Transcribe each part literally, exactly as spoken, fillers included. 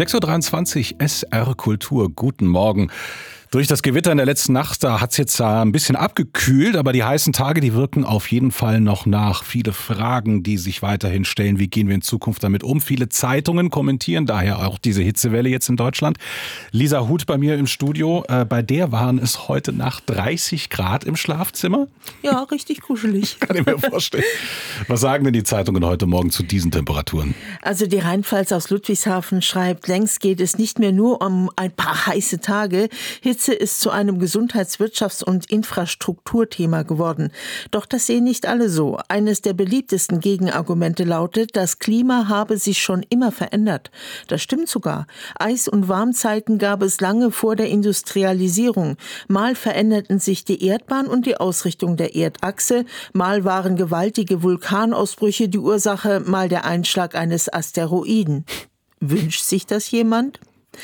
sechs Uhr dreiundzwanzig, S R Kultur, guten Morgen. Durch das Gewitter in der letzten Nacht, da hat es jetzt ein bisschen abgekühlt, aber die heißen Tage, die wirken auf jeden Fall noch nach. Viele Fragen, die sich weiterhin stellen, wie gehen wir in Zukunft damit um? Viele Zeitungen kommentieren daher auch diese Hitzewelle jetzt in Deutschland. Lisa Huth bei mir im Studio, äh, bei der waren es heute Nacht dreißig Grad im Schlafzimmer. Ja, richtig kuschelig. Kann ich mir vorstellen. Was sagen denn die Zeitungen heute Morgen zu diesen Temperaturen? Also die Rheinpfalz aus Ludwigshafen schreibt, längst geht es nicht mehr nur um ein paar heiße Tage. Hitze ist zu einem Gesundheits-, Wirtschafts- und Infrastrukturthema geworden. Doch das sehen nicht alle so. Eines der beliebtesten Gegenargumente lautet, das Klima habe sich schon immer verändert. Das stimmt sogar. Eis- und Warmzeiten gab es lange vor der Industrialisierung. Mal veränderten sich die Erdbahn und die Ausrichtung der Erdachse, mal waren gewaltige Vulkanausbrüche die Ursache, mal der Einschlag eines Asteroiden. Wünscht sich das jemand?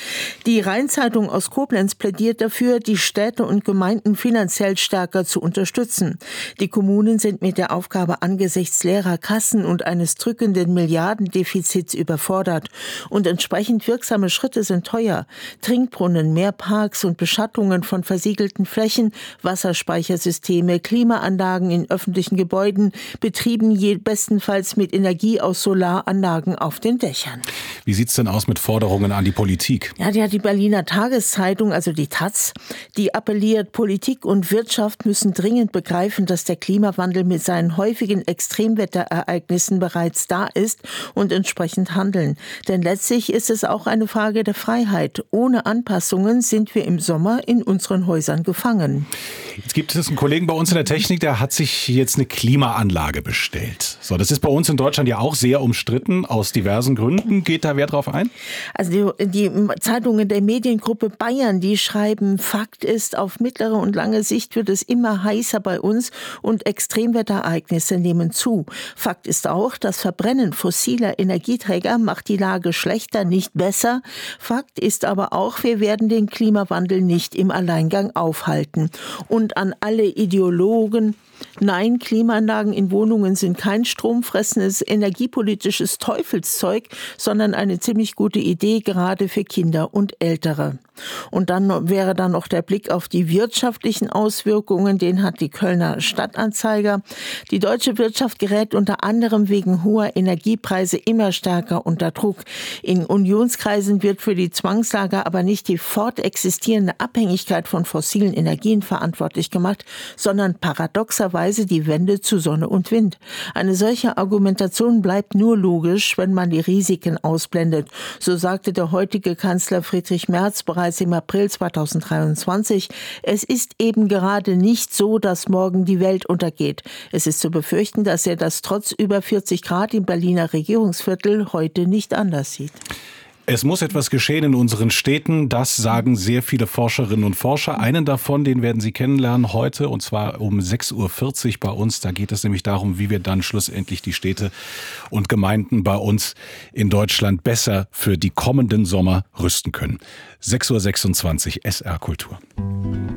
Die Rheinzeitung aus Koblenz plädiert dafür, die Städte und Gemeinden finanziell stärker zu unterstützen. Die Kommunen sind mit der Aufgabe angesichts leerer Kassen und eines drückenden Milliardendefizits überfordert. Und entsprechend wirksame Schritte sind teuer. Trinkbrunnen, mehr Parks und Beschattungen von versiegelten Flächen, Wasserspeichersysteme, Klimaanlagen in öffentlichen Gebäuden, betrieben je bestenfalls mit Energie aus Solaranlagen auf den Dächern. Wie sieht's denn aus mit Forderungen an die Politik? Ja, die hat die Berliner Tageszeitung, also die Taz, die appelliert, Politik und Wirtschaft müssen dringend begreifen, dass der Klimawandel mit seinen häufigen Extremwetterereignissen bereits da ist und entsprechend handeln. Denn letztlich ist es auch eine Frage der Freiheit. Ohne Anpassungen sind wir im Sommer in unseren Häusern gefangen. Jetzt gibt es einen Kollegen bei uns in der Technik, der hat sich jetzt eine Klimaanlage bestellt. So, das ist bei uns in Deutschland ja auch sehr umstritten, aus diversen Gründen. Geht da wer drauf ein? Also die, die Zeitungen der Mediengruppe Bayern, die schreiben, Fakt ist, auf mittlere und lange Sicht wird es immer heißer bei uns und Extremwetterereignisse nehmen zu. Fakt ist auch, das Verbrennen fossiler Energieträger macht die Lage schlechter, nicht besser. Fakt ist aber auch, wir werden den Klimawandel nicht im Alleingang aufhalten. Und an alle Ideologen: Nein, Klimaanlagen in Wohnungen sind kein stromfressendes energiepolitisches Teufelszeug, sondern eine ziemlich gute Idee, gerade für Kinder und Ältere. Und dann wäre dann noch der Blick auf die wirtschaftlichen Auswirkungen, den hat die Kölner Stadtanzeiger. Die deutsche Wirtschaft gerät unter anderem wegen hoher Energiepreise immer stärker unter Druck. In Unionskreisen wird für die Zwangslage aber nicht die fortexistierende Abhängigkeit von fossilen Energien verantwortlich gemacht, sondern paradoxerweise die Wende zu Sonne und Wind. Eine solche Argumentation bleibt nur logisch, wenn man die Risiken ausblendet. So sagte der heutige Kanzler Friedrich Merz bereits im April zweitausenddreiundzwanzig, es ist eben gerade nicht so, dass morgen die Welt untergeht. Es ist zu befürchten, dass er das trotz über vierzig Grad im Berliner Regierungsviertel heute nicht anders sieht. Es muss etwas geschehen in unseren Städten, das sagen sehr viele Forscherinnen und Forscher. Einen davon, den werden Sie kennenlernen heute, und zwar um sechs Uhr vierzig bei uns. Da geht es nämlich darum, wie wir dann schlussendlich die Städte und Gemeinden bei uns in Deutschland besser für die kommenden Sommer rüsten können. sechs Uhr sechsundzwanzig, S R Kultur.